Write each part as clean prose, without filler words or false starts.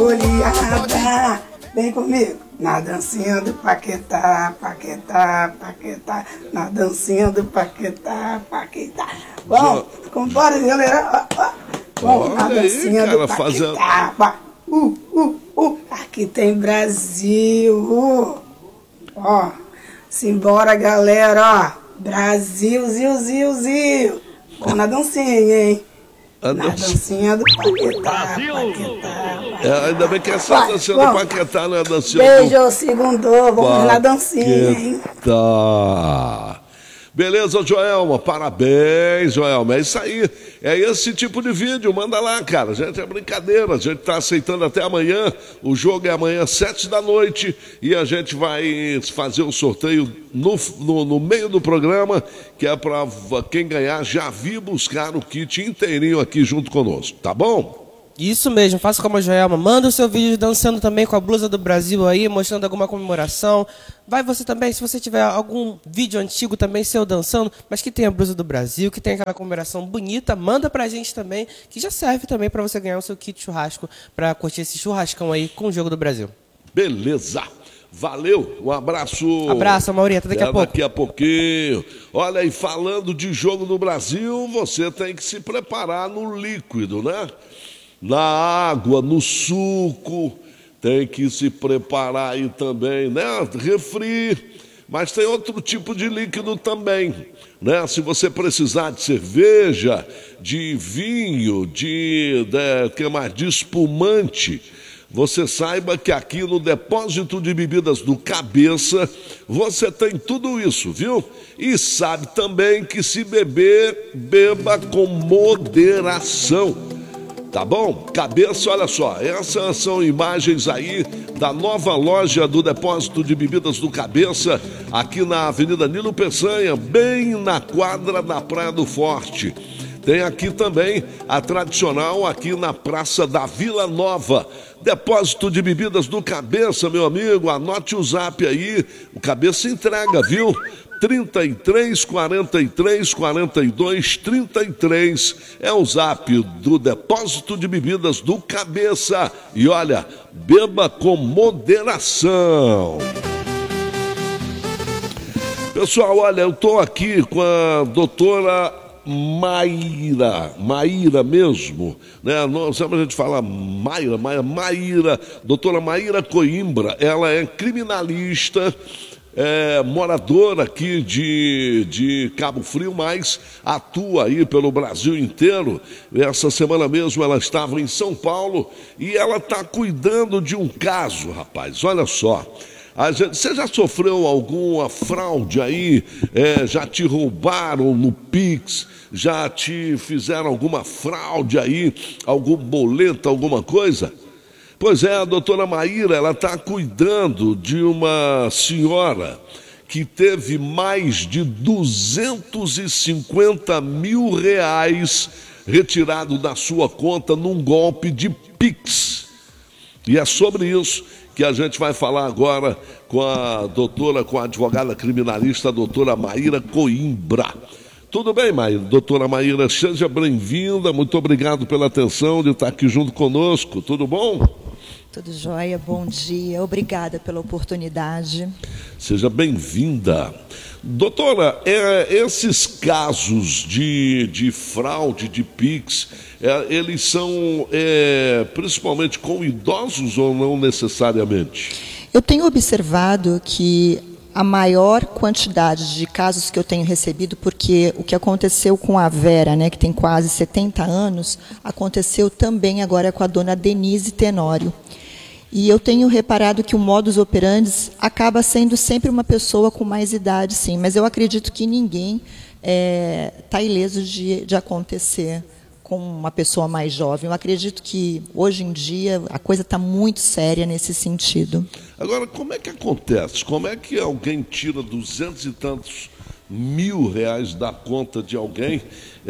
folheada. Vem comigo. Na dancinha do Paquetá, Paquetá, Paquetá. Na dancinha do Paquetá, Paquetá. Vamos, compare, galera. Vamos na dancinha do Paquetá. Aqui tem Brasil. Ó, simbora, galera. Ó. Brasil, zil. Vamos na dancinha, hein? Na dancinha do Paquetá, Paquetá. Ainda bem que essa dancinha do Paquetá não é a dancinha Beijo, segundou. Vamos na dancinha, hein? Tá. Beleza, Joelma, parabéns, Joelma, é isso aí, é esse tipo de vídeo, manda lá, cara, gente, é brincadeira, a gente tá aceitando até amanhã, o jogo é amanhã, 7h, e a gente vai fazer o sorteio no meio do programa, que é para quem ganhar já vir buscar o kit inteirinho aqui junto conosco, tá bom? Isso mesmo, faça como a Joelma, manda o seu vídeo dançando também com a blusa do Brasil aí, mostrando alguma comemoração. Vai você também, se você tiver algum vídeo antigo também, seu dançando, mas que tenha a blusa do Brasil, que tenha aquela comemoração bonita, manda pra gente também, que já serve também pra você ganhar o seu kit churrasco, pra curtir esse churrascão aí com o jogo do Brasil. Beleza. Valeu, um abraço. Abraço, Maurinho, até daqui a pouco. Daqui a pouquinho. Olha aí, falando de jogo do Brasil, você tem que se preparar no líquido, né? Na água, no suco, tem que se preparar aí também, né? Refri, mas tem outro tipo de líquido também, né? Se você precisar de cerveja, de vinho, de espumante, você saiba que aqui no Depósito de Bebidas do Cabeça, você tem tudo isso, viu? E sabe também que se beber, beba com moderação. Tá bom? Cabeça, olha só, essas são imagens aí da nova loja do Depósito de Bebidas do Cabeça, aqui na Avenida Nilo Peçanha, bem na quadra da Praia do Forte. Tem aqui também a tradicional aqui na Praça da Vila Nova. Depósito de Bebidas do Cabeça, meu amigo, anote o zap aí, o Cabeça entrega, viu? 33 43 42 33 é o zap do Depósito de Bebidas do Cabeça. E olha, beba com moderação. Pessoal, olha, eu tô aqui com a doutora Maíra mesmo, né? Não, sabe a gente fala Maíra, doutora Maíra Coimbra, ela é criminalista, moradora aqui de Cabo Frio, mas atua aí pelo Brasil inteiro. Essa semana mesmo ela estava em São Paulo e ela está cuidando de um caso, rapaz, olha só. Você já sofreu alguma fraude aí? Já te roubaram no Pix? Já te fizeram alguma fraude aí? Algum boleto, alguma coisa? Pois é, a doutora Maíra, ela está cuidando de uma senhora que teve mais de 250 mil reais retirado da sua conta num golpe de Pix. E é sobre isso que a gente vai falar agora com a advogada criminalista, a doutora Maíra Coimbra. Tudo bem, Maíra? Doutora Maíra, seja bem-vinda, muito obrigado pela atenção de estar aqui junto conosco, tudo bom? Tudo jóia, bom dia, obrigada pela oportunidade. Seja bem-vinda. Doutora, esses casos de fraude de Pix, eles são principalmente com idosos ou não necessariamente? Eu tenho observado que a maior quantidade de casos que eu tenho recebido, porque o que aconteceu com a Vera, né, que tem quase 70 anos, aconteceu também agora com a dona Denise Tenório. E eu tenho reparado que o modus operandi acaba sendo sempre uma pessoa com mais idade, sim, mas eu acredito que ninguém está ileso de acontecer com uma pessoa mais jovem. Eu acredito que, hoje em dia, a coisa está muito séria nesse sentido. Agora, como é que acontece? Como é que alguém tira 200 e tantos mil reais da conta de alguém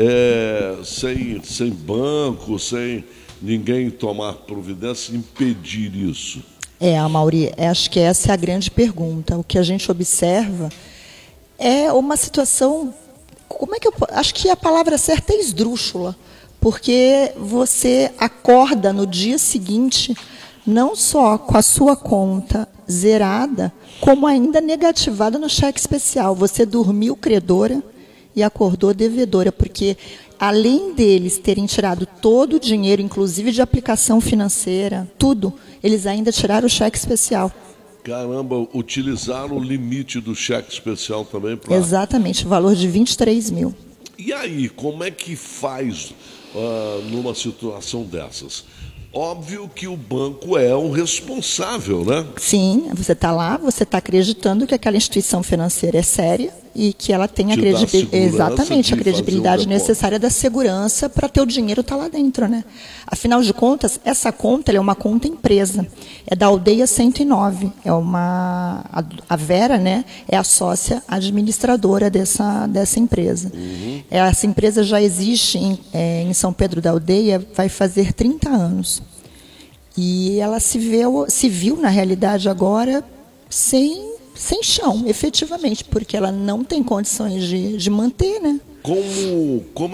sem banco, sem ninguém tomar providência e impedir isso? Amaury, acho que essa é a grande pergunta. O que a gente observa é uma situação, acho que a palavra certa é esdrúxula, porque você acorda no dia seguinte não só com a sua conta zerada, como ainda negativada no cheque especial. Você dormiu credora e acordou devedora, porque além deles terem tirado todo o dinheiro, inclusive de aplicação financeira, tudo, eles ainda tiraram o cheque especial. Caramba, utilizaram o limite do cheque especial também para... Exatamente, o valor de 23 mil. E aí, como é que faz numa situação dessas? Óbvio que o banco é o responsável, né? Sim, você está lá, você está acreditando que aquela instituição financeira é séria e que ela tem a credibilidade necessária da segurança para ter o dinheiro estar lá dentro, né? Afinal de contas, essa conta é uma conta empresa, é da Aldeia 109, a Vera, né, é a sócia administradora dessa empresa. Uhum. Essa empresa já existe em São Pedro da Aldeia, vai fazer 30 anos. E ela se viu, na realidade, agora sem chão, efetivamente, porque ela não tem condições de manter, né? Como